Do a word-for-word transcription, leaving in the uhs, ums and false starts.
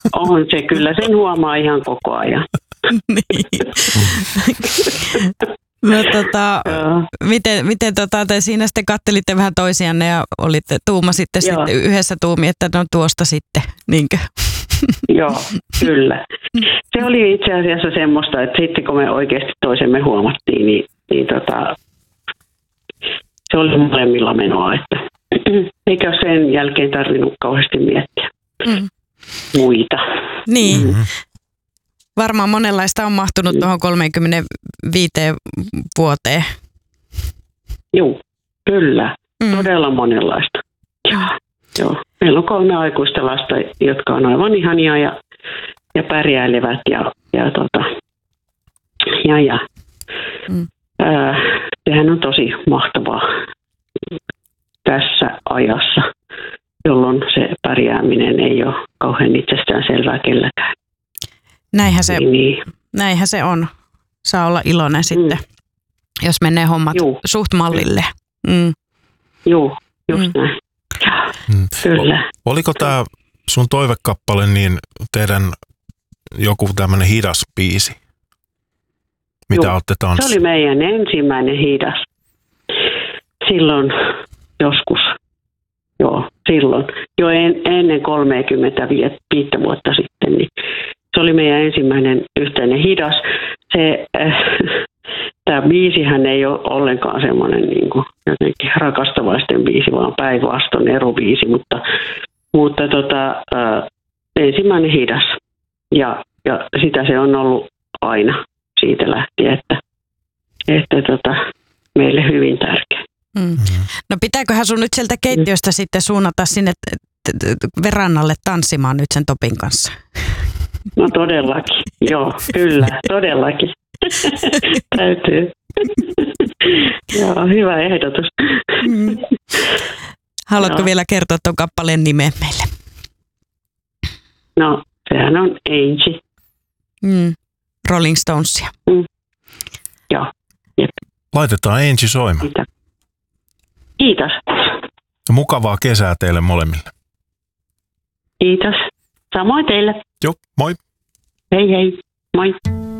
On se kyllä, sen huomaa ihan koko ajan. Niin. No tota, miten, miten tota, te siinä sitten kattelitte vähän toisianne ja olitte, tuumasitte Joo. sitten yhdessä tuumi, että no tuosta sitten, niinkö? Joo, kyllä. Se oli itse asiassa semmoista, että sitten kun me oikeasti toisemme huomattiin, niin, niin tota, se oli molemmilla menoa, että eikä sen jälkeen tarvinnut kauheasti miettiä mm. muita. Niin. Mm-hmm. Varmaan monenlaista on mahtunut tuohon kolmekymmentäviisi vuoteen. Joo, kyllä. Mm. Todella monenlaista. Ja, joo. Meillä on kolme aikuista lasta, jotka on aivan ihania ja, ja pärjäilevät. Ja, ja, tota, ja, ja. Mm. Ää, sehän on tosi mahtavaa tässä ajassa, jolloin se pärjääminen ei ole kauhean itsestään selvää kelläkään. Näinhän se, niin. näinhän se on. Saa olla iloinen sitten, mm. jos menee hommat Juu. suht mallille. Mm. Joo, just mm. näin. Ja, mm. Kyllä. Oliko tämä sun toivekappale niin teidän joku tämmöinen hidas biisi? Mitä Joo. olette tanssineet? Se oli meidän ensimmäinen hidas. Silloin joskus. Joo, silloin. Jo en, ennen kolmekymmentäviisi vuotta sitten, niin se oli meidän ensimmäinen yhteinen hidas. Se, äh, tämä biisihän ei ole ollenkaan semmoinen niin kuin jotenkin rakastavaisten biisi, vaan päinvastoin erobiisi, mutta, mutta tota, äh, ensimmäinen hidas. Ja, ja sitä se on ollut aina siitä lähtien, että, että tota, meille hyvin tärkeä. Mm. No pitääköhän sun nyt sieltä keittiöstä mm. sitten suunnata sinne verannalle tanssimaan nyt sen Topin kanssa? No todellakin, joo, kyllä, todellakin. Täytyy. Joo, hyvä ehdotus. Mm. Haluatko joo. vielä kertoa tuon kappaleen nimen meille? No, sehän on Angie. Mm. Rolling Stonesia. Mm. Joo, jep. Laitetaan Angie soimaan. Kiitos. Kiitos. Ja mukavaa kesää teille molemmille. Kiitos. Samoin teille. Joo, moi. Hei hei, moi.